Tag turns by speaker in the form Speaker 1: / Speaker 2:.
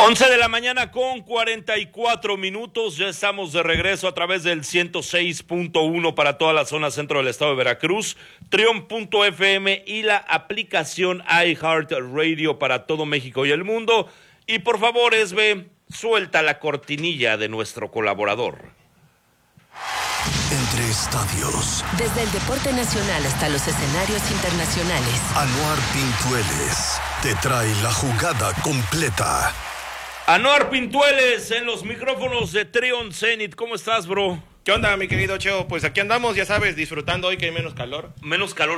Speaker 1: 11 de la mañana con 44 minutos, ya estamos de regreso a través del 106.1 para toda la zona centro del estado de Veracruz, Trion.fm y la aplicación iHeartRadio para todo México y el mundo. Y por favor, Esbe, suelta la cortinilla de nuestro colaborador.
Speaker 2: Entre estadios.
Speaker 3: Desde el deporte nacional hasta los escenarios internacionales.
Speaker 2: Anuar Pintueles te trae la jugada completa.
Speaker 1: Anuar Pintueles en los micrófonos de Trion Zenit. ¿Cómo estás, bro?
Speaker 4: ¿Qué onda, mi querido Cheo? Pues aquí andamos, ya sabes, disfrutando hoy que hay menos calor.
Speaker 1: Menos calor.